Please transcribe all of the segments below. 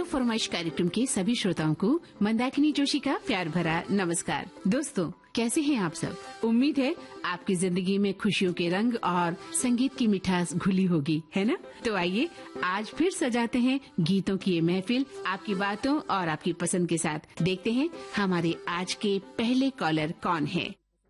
फरमाइश कार्यक्रम के सभी श्रोताओं को मंदाकिनी जोशी का प्यार भरा नमस्कार। दोस्तों, कैसे हैं आप सब? उम्मीद है आपकी जिंदगी में खुशियों के रंग और संगीत की मिठास घुली होगी, है ना? तो आइए आज फिर सजाते हैं गीतों की ये महफिल आपकी बातों और आपकी पसंद के साथ। देखते हैं हमारे आज के पहले कॉलर कौन है।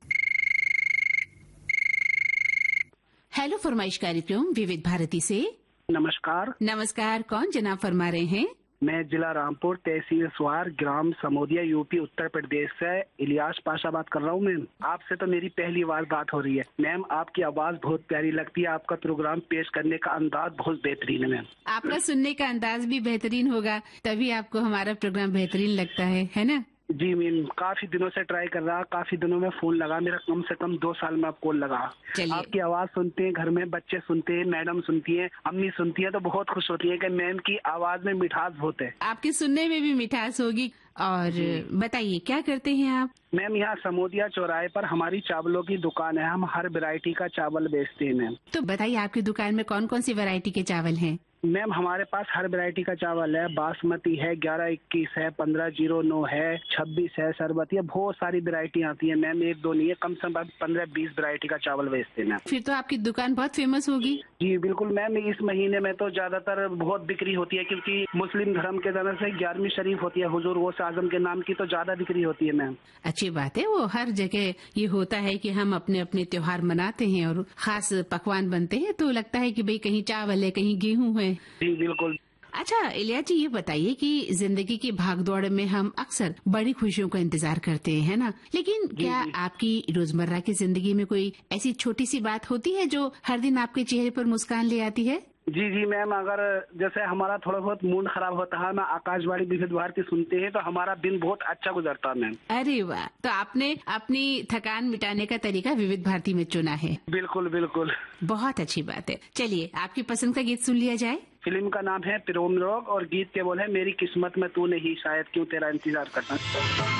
हेलो फरमाइश कार्यक्रम विविध भारती से। नमस्कार। नमस्कार, कौन जनाब फरमा रहे हैं? मैं जिला रामपुर, तहसील स्वार, ग्राम समोदिया, यूपी उत्तर प्रदेश से इलियास पाशा बात कर रहा हूँ। मैम, आपसे तो मेरी पहली बार बात हो रही है। मैम, आपकी आवाज बहुत प्यारी लगती है, आपका प्रोग्राम पेश करने का अंदाज बहुत बेहतरीन है। मैम, आपका सुनने का अंदाज भी बेहतरीन होगा, तभी आपको हमारा प्रोग्राम बेहतरीन लगता है ना? जी मैम, काफी दिनों से ट्राई कर रहा, काफी दिनों में फोन लगा, मेरा कम से कम 2 साल में आप कॉल लगा। आपकी आवाज सुनते हैं, घर में बच्चे सुनते हैं, मैडम सुनती हैं, अम्मी सुनती हैं, तो बहुत खुश होती है कि मैम की आवाज में मिठास बहुत है। आपके सुनने में भी मिठास होगी। और बताइए क्या करते हैं आप? मैम, यहाँ समोदिया चौराहे पर हमारी चावलों की दुकान है, हम हर वैरायटी का चावल बेचते हैं। मैम, तो बताइए आपकी दुकान में कौन कौन सी वैरायटी के चावल हैं? मैम, हमारे पास हर वैरायटी का चावल है, बासमती है, 1121 है, 1509 है, 26 है, सरबती है, बहुत सारी वैरायटी आती है। मैम, एक दो नहीं है, कम से कम 15-20 वैरायटी का चावल बेचते हैं। फिर तो आपकी दुकान बहुत फेमस होगी। जी बिल्कुल मैम, इस महीने में तो ज्यादातर बहुत बिक्री होती है, क्योंकि मुस्लिम धर्म के तरफ से 11वीं शरीफ होती है, हुजूर गौस आजम के नाम की, तो ज्यादा बिक्री होती है। मैम, अच्छी बात है, वो हर जगह ये होता है कि हम अपने अपने त्योहार मनाते हैं और खास पकवान बनते हैं, तो लगता है कि भाई कहीं चावल है, कहीं गेहूं है। जी बिल्कुल। अच्छा इलिया जी, ये बताइए कि जिंदगी की भागदौड़ में हम अक्सर बड़ी खुशियों का इंतजार करते हैं, है ना? लेकिन क्या आपकी रोजमर्रा की जिंदगी में कोई ऐसी छोटी सी बात होती है जो हर दिन आपके चेहरे पर मुस्कान ले आती है? जी मैम, अगर जैसे हमारा थोड़ा बहुत मूड खराब होता है, मैं आकाशवाणी विविध भारती सुनते हैं, तो हमारा दिन बहुत अच्छा गुजरता है। मैम, अरे वाह, तो आपने अपनी थकान मिटाने का तरीका विविध भारती में चुना है। बिल्कुल बिल्कुल, बहुत अच्छी बात है। चलिए आपकी पसंद का गीत सुन लिया जाए। फिल्म का नाम है प्रेम रोग और गीत के बोल है मेरी किस्मत में तू नहीं, शायद क्यों तेरा इंतजार करता।